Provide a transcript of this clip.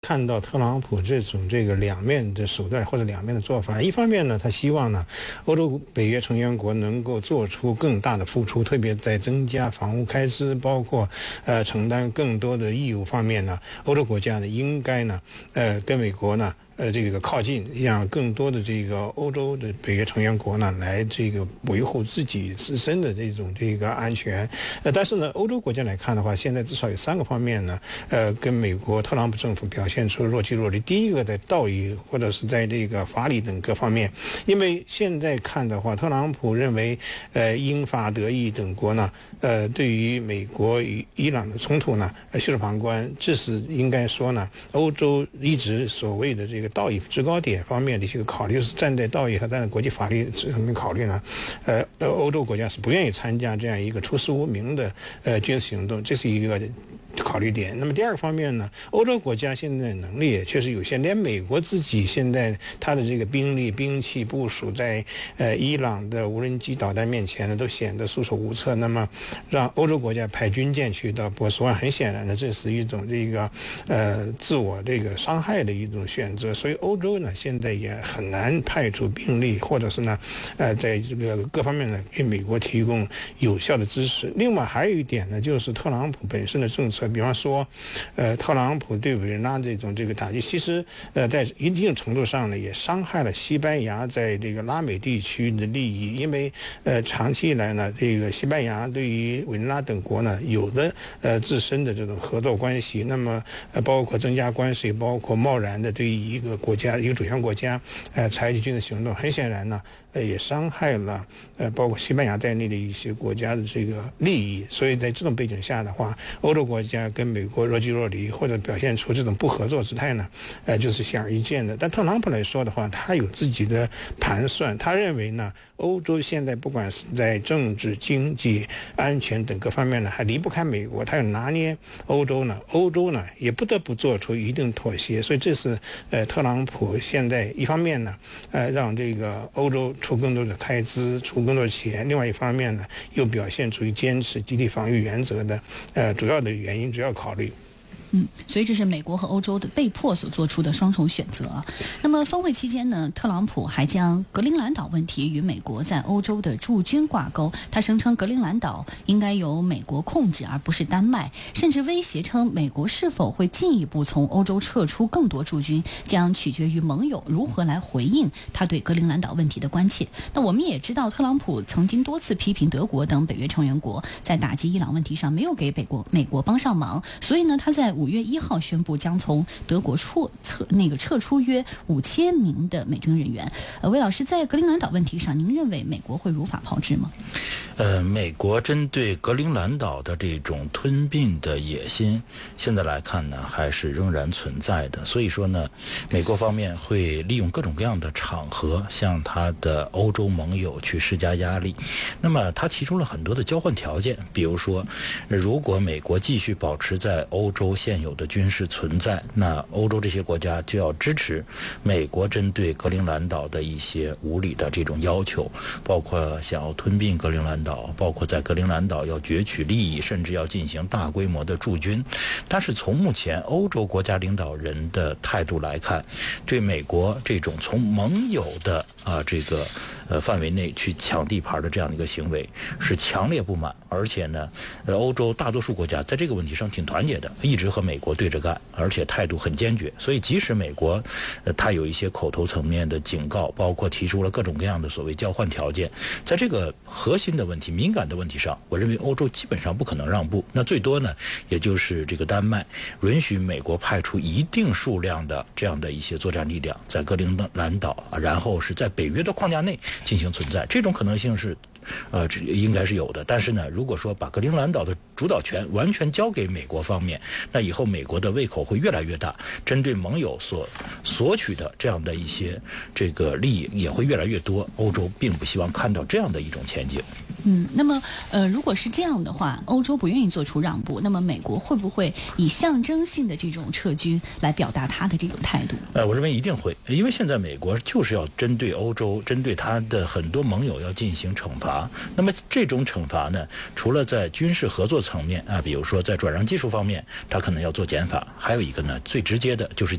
看到特朗普这个两面的手段或者两面的做法。一方面呢，他希望呢欧洲北约成员国能够做出更大的付出，特别在增加防务开支，包括承担更多的义务方面呢，欧洲国家呢应该呢跟美国呢这个靠近，让更多的这个欧洲的北约成员国呢来这个维护自己自身的这个安全。但是呢，欧洲国家来看的话，现在至少有3个方面呢，跟美国特朗普政府表现出若即若离。第一个在道义或者是在这个法理等各方面，因为现在看的话，特朗普认为，英法德意等国呢，对于美国与伊朗的冲突呢，袖手旁观，这是应该说呢，欧洲一直所谓的这个道义制高点方面的一些考虑，是站在道义和站在国际法律上面考虑呢，欧洲国家是不愿意参加这样一个出师无名的军事行动，这是一个考虑点。那么第二个方面呢，欧洲国家现在能力也确实有限，连美国自己现在它的这个兵力兵器部署在伊朗的无人机导弹面前呢，都显得束手无策。那么让欧洲国家派军舰去到波斯湾，很显然呢，这是一种这个自我这个伤害的一种选择。所以欧洲呢现在也很难派出兵力，或者是呢在这个各方面呢给美国提供有效的支持。另外还有一点呢，就是特朗普本身的政策，比方说特朗普对委内瑞拉这个打击，其实在一定程度上呢也伤害了西班牙在这个拉美地区的利益。因为长期以来呢，这个西班牙对于委内瑞拉等国呢有的自身的这种合作关系，那么包括增加关税，包括贸然的对于一个国家一个主权国家采取军事行动，很显然呢也伤害了包括西班牙在内的一些国家的这个利益。所以在这种背景下的话，欧洲国家跟美国若即若离，或者表现出这种不合作姿态呢，就是显而易见的。但特朗普来说的话，他有自己的盘算，他认为呢，欧洲现在不管是在政治、经济、安全等各方面呢，还离不开美国，他要拿捏欧洲呢也不得不做出一定妥协。所以这是特朗普现在一方面呢，让这个欧洲出更多的开支，出更多的钱；另外一方面呢，又表现出坚持集体防御原则的主要的原因、主要考虑。 所以这是美国和欧洲的被迫所做出的双重选择。那么峰会期间呢，特朗普还将格陵兰岛问题与美国在欧洲的驻军挂钩。他声称格陵兰岛应该由美国控制，而不是丹麦，甚至威胁称美国是否会进一步从欧洲撤出更多驻军，将取决于盟友如何来回应他对格陵兰岛问题的关切。那我们也知道，特朗普曾经多次批评德国等北约成员国在打击伊朗问题上没有给美国帮上忙，所以呢，他在5月1号宣布将从德国撤出约5000名的美军人员。魏老师，在格陵兰岛问题上，您认为美国会如法炮制吗？ 美国针对格陵兰岛的这种吞并的野心，现在来看呢，还是仍然存在的。所以说呢，美国方面会利用各种各样的场合向他的欧洲盟友去施加压力。那么他提出了很多的交换条件，比如说，如果美国继续保持在欧洲现有的军事存在，那欧洲这些国家就要支持美国针对格陵兰岛的一些无理的这种要求，包括想要吞并格陵兰岛，包括在格陵兰岛要攫取利益，甚至要进行大规模的驻军。但是从目前欧洲国家领导人的态度来看，对美国这种从盟友的范围内去抢地盘的这样的一个行为是强烈不满。而且呢，欧洲大多数国家在这个问题上挺团结的，一直和美国对着干，而且态度很坚决。所以即使美国他有一些口头层面的警告，包括提出了各种各样的所谓交换条件，在这个核心的问题、敏感的问题上，我认为欧洲基本上不可能让步。那最多呢，也就是这个丹麦允许美国派出一定数量的这样的一些作战力量在格陵兰岛，然后是在北约的框架内进行存在，这种可能性是这应该是有的。但是呢，如果说把格陵兰岛的主导权完全交给美国方面，那以后美国的胃口会越来越大，针对盟友所索取的这样的一些这个利益也会越来越多。欧洲并不希望看到这样的一种前景。 那么如果是这样的话，欧洲不愿意做出让步，那么美国会不会以象征性的这种撤军来表达他的这种态度？ 我认为一定会，因为现在美国就是要针对欧洲，针对他的很多盟友要进行惩罚。那么这种惩罚呢，除了在军事合作层面比如说在转让技术方面，他可能要做减法，还有一个呢，最直接的就是